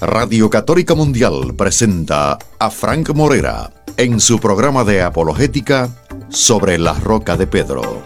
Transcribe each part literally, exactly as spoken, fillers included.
Radio Católica Mundial presenta a Frank Morera en su programa de apologética Sobre la Roca de Pedro.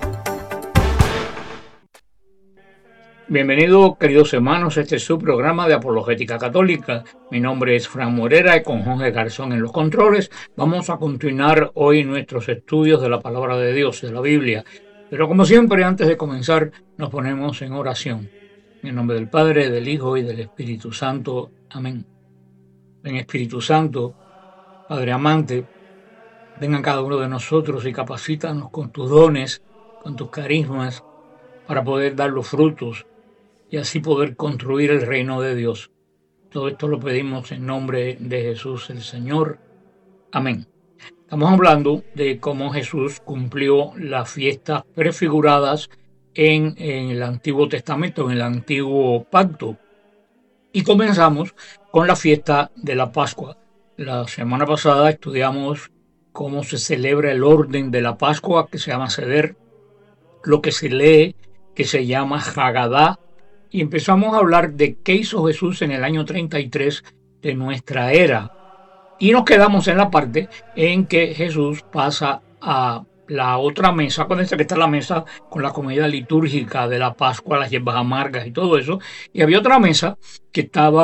Bienvenidos, queridos hermanos, este es su programa de apologética católica. Mi nombre es Frank Morera y con Jorge Garzón en los controles vamos a continuar hoy nuestros estudios de la palabra de Dios, de la Biblia. Pero como siempre, antes de comenzar, nos ponemos en oración. En el nombre del Padre, del Hijo y del Espíritu Santo. Amén. Ven, Espíritu Santo, Padre amante, ven a cada uno de nosotros y capacítanos con tus dones, con tus carismas, para poder dar los frutos y así poder construir el reino de Dios. Todo esto lo pedimos en nombre de Jesús el Señor. Amén. Estamos hablando de cómo Jesús cumplió las fiestas prefiguradas en, en el Antiguo Testamento, en el Antiguo Pacto. Y comenzamos con la fiesta de la Pascua. La semana pasada estudiamos cómo se celebra el orden de la Pascua, que se llama Seder, lo que se lee, que se llama Hagadá, y empezamos a hablar de qué hizo Jesús en el año treinta y tres de nuestra era. Y nos quedamos en la parte en que Jesús pasa a la otra mesa. Acuérdense que está la mesa con la comida litúrgica de la Pascua, las hierbas amargas y todo eso. Y había otra mesa que estaba